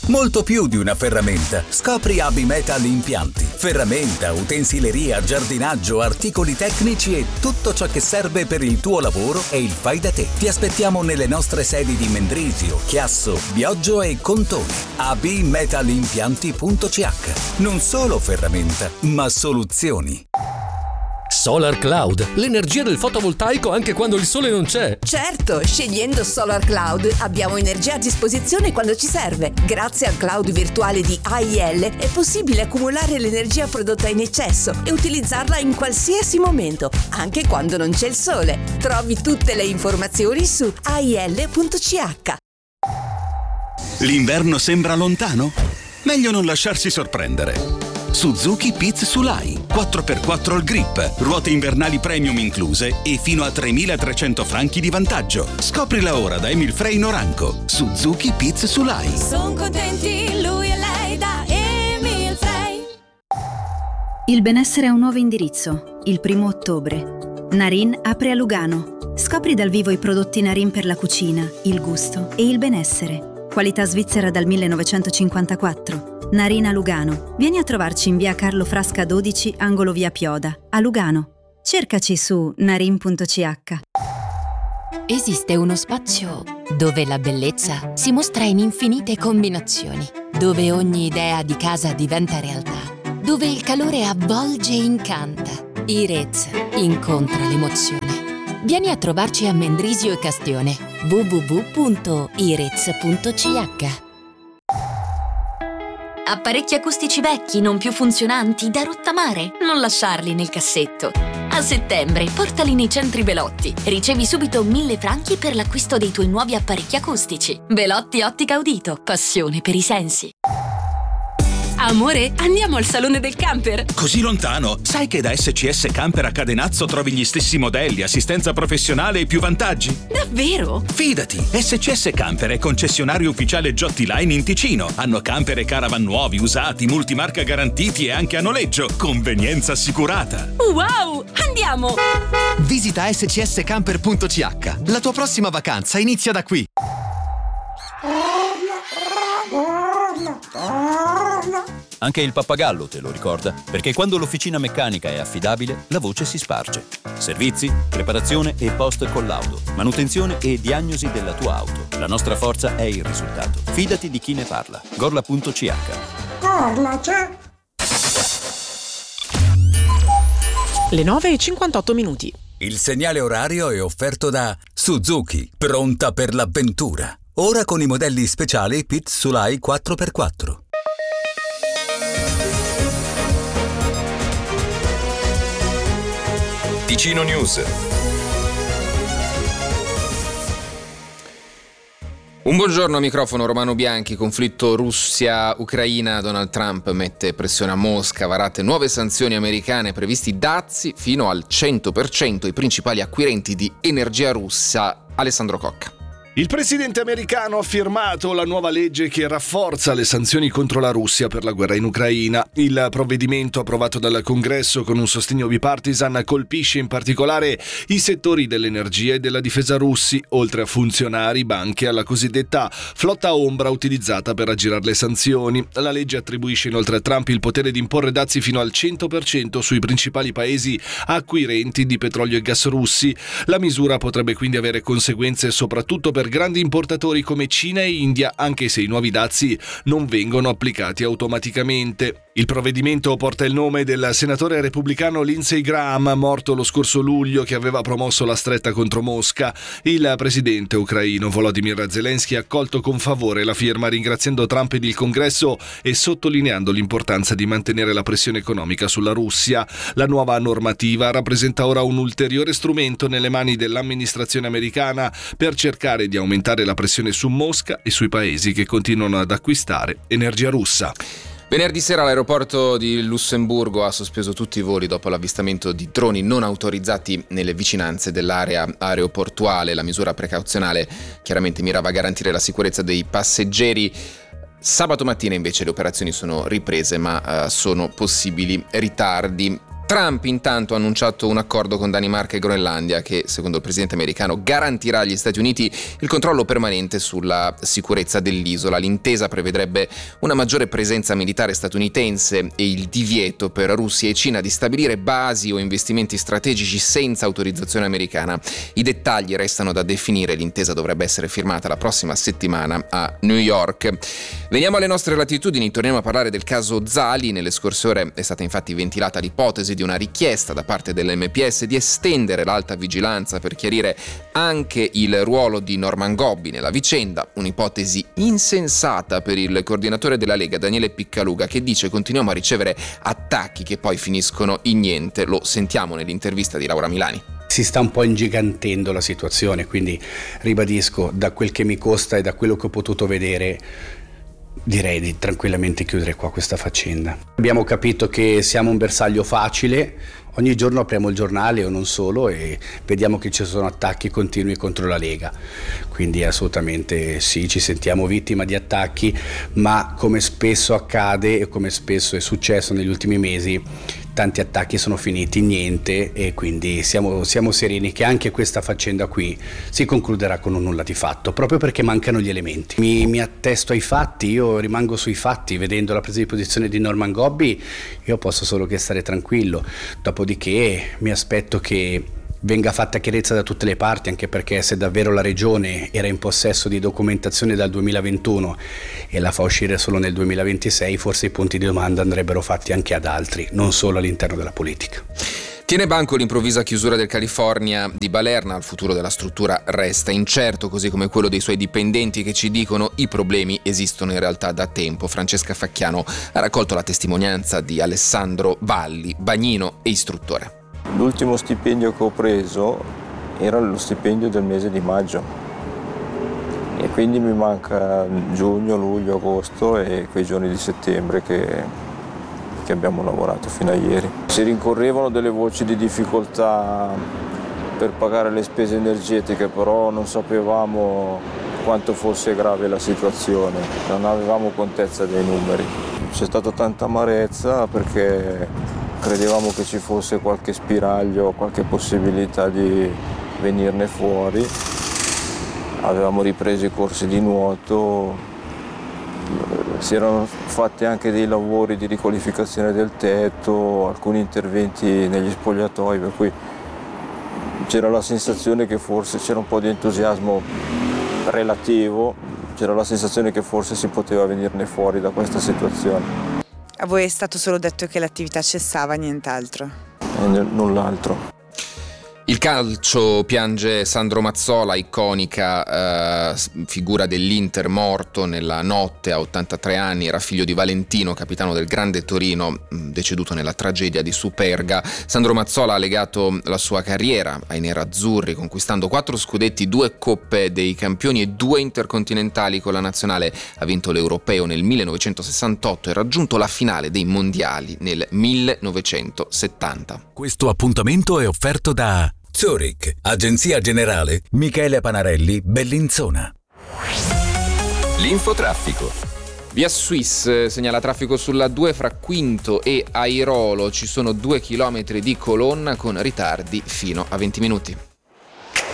Molto più di una ferramenta. Scopri AB Metal Impianti. Ferramenta, utensileria, giardinaggio, articoli tecnici e tutto ciò che serve per il tuo lavoro e il fai da te. Ti aspettiamo nelle nostre sedi di Mendrisio, Chiasso, Bioggio e Contone. abmetalimpianti.ch. Non solo ferramenta, ma soluzioni. Solar Cloud, l'energia del fotovoltaico anche quando il sole non c'è. Certo, scegliendo Solar Cloud abbiamo energia a disposizione quando ci serve. Grazie al cloud virtuale di AIL è possibile accumulare l'energia prodotta in eccesso e utilizzarla in qualsiasi momento, anche quando non c'è il sole. Trovi tutte le informazioni su ail.ch. L'inverno sembra lontano? Meglio non lasciarsi sorprendere. Suzuki Piz Sulai 4x4 all grip, ruote invernali premium incluse e fino a 3.300 franchi di vantaggio. Scoprila ora da Emil Frey Noranco. Suzuki Piz Sulai. Sono contenti lui e lei da Emil Frey. Il benessere ha un nuovo indirizzo. Il 1 ottobre. Narin apre a Lugano. Scopri dal vivo i prodotti Narin per la cucina, il gusto e il benessere. Qualità svizzera dal 1954. Narina Lugano. Vieni a trovarci in via Carlo Frasca 12, angolo via Pioda, a Lugano. Cercaci su narin.ch. Esiste uno spazio dove la bellezza si mostra in infinite combinazioni, dove ogni idea di casa diventa realtà, dove il calore avvolge e incanta. Irez incontra l'emozione. Vieni a trovarci a Mendrisio e Castione. www.irez.ch. Apparecchi acustici vecchi, non più funzionanti, da rottamare? Non lasciarli nel cassetto. A settembre, portali nei centri Belotti. Ricevi subito 1.000 franchi per l'acquisto dei tuoi nuovi apparecchi acustici. Belotti Ottica Udito. Passione per i sensi. Amore, andiamo al salone del camper. Così lontano? Sai che da SCS Camper a Cadenazzo trovi gli stessi modelli, assistenza professionale e più vantaggi? Davvero? Fidati, SCS Camper è concessionario ufficiale Giotti Line in Ticino. Hanno camper e caravan nuovi, usati, multimarca garantiti e anche a noleggio. Convenienza assicurata. Wow, andiamo! Visita scscamper.ch. La tua prossima vacanza inizia da qui. Anche il pappagallo te lo ricorda, perché quando l'officina meccanica è affidabile, la voce si sparge. Servizi, preparazione e post collaudo, manutenzione e diagnosi della tua auto. La nostra forza è il risultato. Fidati di chi ne parla. Gorla.ch. Gorla c'è. Le 9:58. Il segnale orario è offerto da Suzuki, pronta per l'avventura. Ora con i modelli speciali Piz Sulai 4x4. Ticino News. Un buongiorno, a microfono Romano Bianchi. Conflitto Russia-Ucraina. Donald Trump mette pressione a Mosca, varate nuove sanzioni americane, previsti dazi fino al 100% ai principali acquirenti di energia russa. Alessandro Cocca. Il presidente americano ha firmato la nuova legge che rafforza le sanzioni contro la Russia per la guerra in Ucraina. Il provvedimento approvato dal Congresso con un sostegno bipartisan colpisce in particolare i settori dell'energia e della difesa russi, oltre a funzionari, banche e alla cosiddetta flotta ombra utilizzata per aggirare le sanzioni. La legge attribuisce inoltre a Trump il potere di imporre dazi fino al 100% sui principali paesi acquirenti di petrolio e gas russi. La misura potrebbe quindi avere conseguenze soprattutto per grandi importatori come Cina e India, anche se i nuovi dazi non vengono applicati automaticamente. Il provvedimento porta il nome del senatore repubblicano Lindsey Graham, morto lo scorso luglio, che aveva promosso la stretta contro Mosca. Il presidente ucraino Volodymyr Zelensky ha accolto con favore la firma, ringraziando Trump ed il Congresso e sottolineando l'importanza di mantenere la pressione economica sulla Russia. La nuova normativa rappresenta ora un ulteriore strumento nelle mani dell'amministrazione americana per cercare di aumentare la pressione su Mosca e sui paesi che continuano ad acquistare energia russa. Venerdì sera l'aeroporto di Lussemburgo ha sospeso tutti i voli dopo l'avvistamento di droni non autorizzati nelle vicinanze dell'area aeroportuale. La misura precauzionale chiaramente mirava a garantire la sicurezza dei passeggeri. Sabato mattina invece le operazioni sono riprese, ma sono possibili ritardi. Trump intanto ha annunciato un accordo con Danimarca e Groenlandia che, secondo il presidente americano, garantirà agli Stati Uniti il controllo permanente sulla sicurezza dell'isola. L'intesa prevedrebbe una maggiore presenza militare statunitense e il divieto per Russia e Cina di stabilire basi o investimenti strategici senza autorizzazione americana. I dettagli restano da definire, l'intesa dovrebbe essere firmata la prossima settimana a New York. Veniamo alle nostre latitudini, torniamo a parlare del caso Zali. Nelle scorse ore è stata infatti ventilata l'ipotesi di una richiesta da parte dell'MPS di estendere l'alta vigilanza per chiarire anche il ruolo di Norman Gobbi nella vicenda, un'ipotesi insensata per il coordinatore della Lega Daniele Piccaluga, che dice: continuiamo a ricevere attacchi che poi finiscono in niente. Lo sentiamo nell'intervista di Laura Milani. Si sta un po' ingigantendo la situazione, quindi ribadisco, da quel che mi costa e da quello che ho potuto vedere, direi di tranquillamente chiudere qua questa faccenda. Abbiamo capito che siamo un bersaglio facile, ogni giorno apriamo il giornale o non solo e vediamo che ci sono attacchi continui contro la Lega, quindi assolutamente sì, ci sentiamo vittima di attacchi, ma come spesso accade e come spesso è successo negli ultimi mesi, tanti attacchi sono finiti in niente e quindi siamo sereni che anche questa faccenda qui si concluderà con un nulla di fatto, proprio perché mancano gli elementi. Mi attesto ai fatti, io rimango sui fatti, vedendo la presa di posizione di Norman Gobbi io posso solo che stare tranquillo, dopodiché mi aspetto che venga fatta chiarezza da tutte le parti, anche perché se davvero la Regione era in possesso di documentazione dal 2021 e la fa uscire solo nel 2026, forse i punti di domanda andrebbero fatti anche ad altri, non solo all'interno della politica. Tiene banco l'improvvisa chiusura del California di Balerna, il futuro della struttura resta incerto, così come quello dei suoi dipendenti che ci dicono i problemi esistono in realtà da tempo. Francesca Facchiano ha raccolto la testimonianza di Alessandro Valli, bagnino e istruttore. L'ultimo stipendio che ho preso era lo stipendio del mese di maggio e quindi mi manca giugno, luglio, agosto e quei giorni di settembre che abbiamo lavorato fino a ieri. Si rincorrevano delle voci di difficoltà per pagare le spese energetiche, però non sapevamo quanto fosse grave la situazione, non avevamo contezza dei numeri. C'è stata tanta amarezza perché credevamo che ci fosse qualche spiraglio, qualche possibilità di venirne fuori. Avevamo ripreso i corsi di nuoto, si erano fatti anche dei lavori di riqualificazione del tetto, alcuni interventi negli spogliatoi, per cui c'era la sensazione che forse c'era un po' di entusiasmo relativo, c'era la sensazione che forse si poteva venirne fuori da questa situazione. A voi è stato solo detto che l'attività cessava, nient'altro? Null'altro. Il calcio piange Sandro Mazzola, iconica figura dell'Inter, morto nella notte a 83 anni, era figlio di Valentino, capitano del Grande Torino, deceduto nella tragedia di Superga. Sandro Mazzola ha legato la sua carriera ai nerazzurri, conquistando 4 scudetti, 2 Coppe dei Campioni e 2 intercontinentali con la nazionale. Ha vinto l'Europeo nel 1968 e raggiunto la finale dei mondiali nel 1970. Questo appuntamento è offerto da Zurich, Agenzia Generale Michele Panarelli, Bellinzona. L'infotraffico. Via Suisse segnala traffico sulla 2 fra Quinto e Airolo, ci sono 2 chilometri di colonna con ritardi fino a 20 minuti.